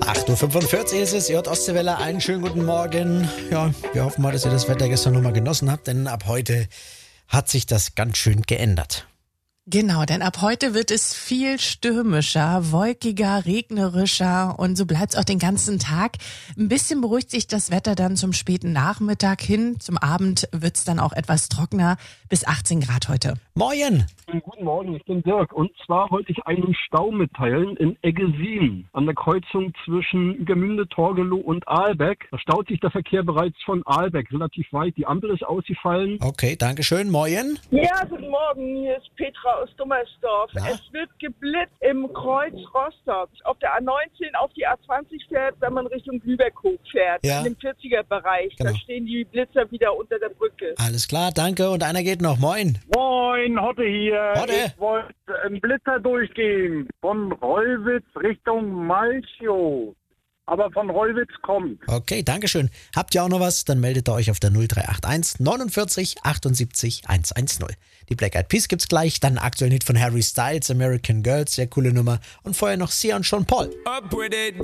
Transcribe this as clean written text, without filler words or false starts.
8.45 Uhr ist es, Ostseewelle, einen schönen guten Morgen. Ja, wir hoffen mal, dass ihr das Wetter gestern nochmal genossen habt, denn ab heute hat sich das ganz schön geändert. Genau, denn ab heute wird es viel stürmischer, wolkiger, regnerischer und so bleibt es auch den ganzen Tag. Ein bisschen beruhigt sich das Wetter dann zum späten Nachmittag hin. Zum Abend wird es dann auch etwas trockener, bis 18 Grad heute. Moin! Guten Morgen, ich bin Dirk. Und zwar wollte ich einen Stau mitteilen in Eggesin an der Kreuzung zwischen Uegermünde, Torgelow und Ahlbeck. Da staut sich der Verkehr bereits von Ahlbeck relativ weit. Die Ampel ist ausgefallen. Okay, danke schön. Moin! Ja, guten Morgen, hier ist Petra aus Dummersdorf. Na? Es wird geblitzt im Kreuz Rostock. Auf der A19 auf die A20 fährt, wenn man Richtung Lübeck hochfährt, Ja. in dem 40er-Bereich. Genau. Da stehen die Blitzer wieder unter der Brücke. Alles klar, danke. Und einer geht noch. Moin! Moin, Hotte hier. Hotte. Ich wollte einen Blitzer durchgehen von Rollwitz Richtung Malchow. Aber von Rollwitz kommt. Okay, danke schön. Habt ihr auch noch was? Dann meldet ihr euch auf der 0381 49 78 110. Die Black Eyed Peas gibt's gleich, dann aktuell Hit von Harry Styles, American Girls, sehr coole Nummer. Und vorher noch Sia und Sean Paul. Up with it.